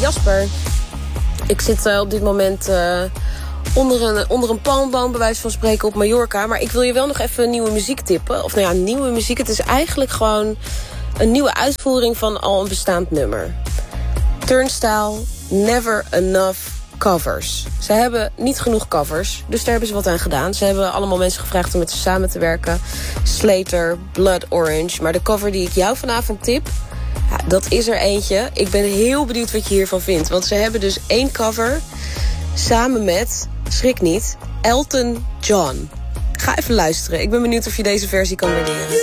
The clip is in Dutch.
Jasper. Ik zit op dit moment onder een palmboom, bij wijze van spreken, op Mallorca. Maar ik wil je wel nog even nieuwe muziek tippen. Of nou ja, nieuwe muziek. Het is eigenlijk gewoon een nieuwe uitvoering van al een bestaand nummer. Turnstile, Never Enough covers. Ze hebben niet genoeg covers, dus daar hebben ze wat aan gedaan. Ze hebben allemaal mensen gevraagd om met ze samen te werken. Slater, Blood Orange. Maar de cover die ik jou vanavond tip, ja, dat is er eentje. Ik ben heel benieuwd wat je hiervan vindt. Want ze hebben dus 1 cover samen met, schrik niet, Elton John. Ga even luisteren. Ik ben benieuwd of je deze versie kan waarderen.